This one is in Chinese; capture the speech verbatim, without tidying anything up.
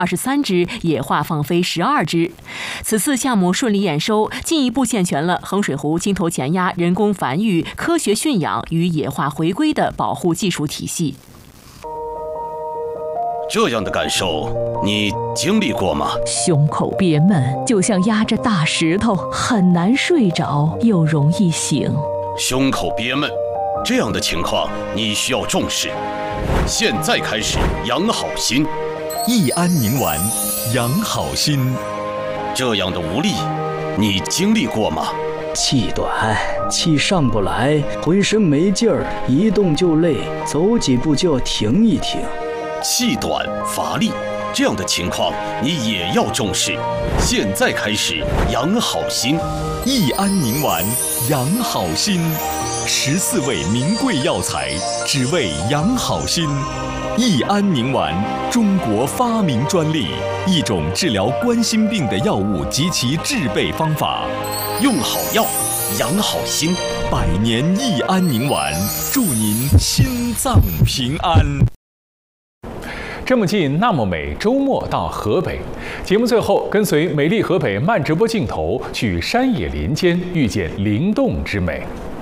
二十三只，野化放飞十二只。此次项目顺利验收，进一步健全了衡水湖金头前鸭人工繁育、科学驯养与野化回归的保护技术体系。 这样的感受，你经历过吗？ 胸口憋闷，就像压着大石头，很难睡着，又容易醒。 胸口憋闷，这样的情况你需要重视。现在开始养好心。 益安宁丸，养好心。 这样的无力，你经历过吗？ 气短，气上不来，浑身没劲儿，一动就累，走几步就要停一停。 气短乏力，这样的情况你也要重视。现在开始养好心。 益安宁丸，养好心。十四味名贵药材，只为养好心。益安宁丸，中国发明专利，一种治疗冠心病的药物及其制备方法。 用好药，养好心。 百年益安宁丸，祝您心脏平安。 这么近那么美，周末到河北。节目最后，跟随美丽河北慢直播镜头，去山野林间遇见灵动之美。